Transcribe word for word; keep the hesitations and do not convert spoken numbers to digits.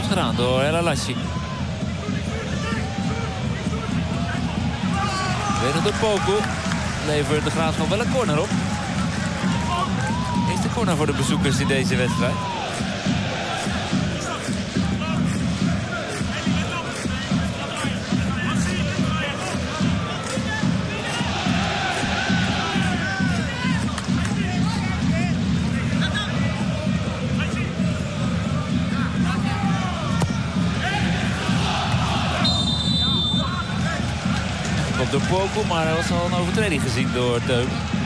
gedaan door El Alassi. Weer door Poku. Levert de Graafschap wel een corner op. Eerste corner voor de bezoekers in deze wedstrijd. Door Poku, maar er was al een overtreding gezien door Teun.